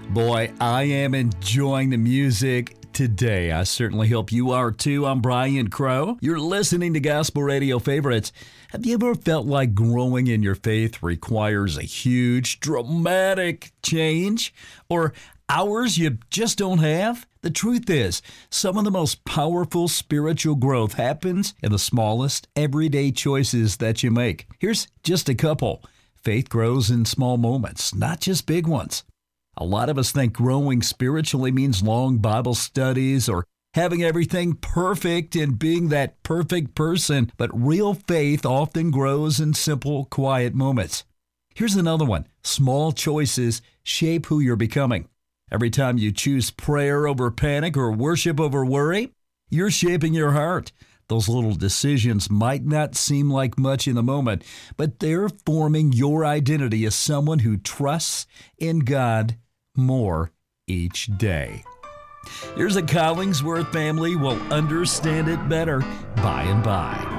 Boy, I am enjoying the music today. I certainly hope you are too. I'm Brian Crow. You're listening to Gospel Radio Favorites. Have you ever felt like growing in your faith requires a huge, dramatic change? Or hours you just don't have? The truth is, some of the most powerful spiritual growth happens in the smallest, everyday choices that you make. Here's just a couple. Faith grows in small moments, not just big ones. A lot of us think growing spiritually means long Bible studies or having everything perfect and being that perfect person, but real faith often grows in simple, quiet moments. Here's another one. Small choices shape who you're becoming. Every time you choose prayer over panic or worship over worry, you're shaping your heart. Those little decisions might not seem like much in the moment, but they're forming your identity as someone who trusts in God more each day. Here's a Collingsworth family will understand it better by and by.